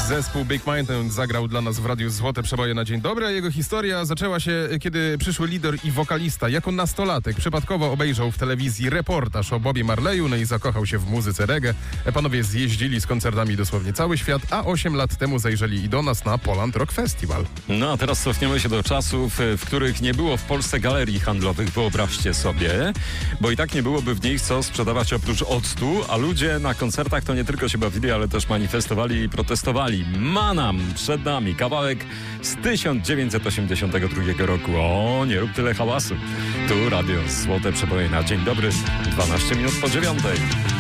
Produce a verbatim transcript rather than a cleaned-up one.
Zespół Big Mind zagrał dla nas w radiu Złote Przeboje na dzień dobry, a jego historia zaczęła się, kiedy przyszły lider i wokalista jako nastolatek przypadkowo obejrzał w telewizji reportaż o Bobie Marleyu, no i zakochał się w muzyce reggae. Panowie zjeździli z koncertami dosłownie cały świat, a osiem lat temu zajrzeli i do nas na Poland Rock Festival. No a teraz cofniemy się do czasów, w których nie było w Polsce galerii handlowych, wyobraźcie sobie, bo i tak nie byłoby w nich co sprzedawać oprócz octu, a ludzie na koncertach to nie tylko się bawili, ale też manifestowali i protestowali. Manam przed nami, kawałek z tysiąc dziewięćset osiemdziesiątego drugiego roku. O, nie rób tyle hałasu. Tu radio Złote Przeboje na dzień dobry, dwanaście minut po dziewiątej.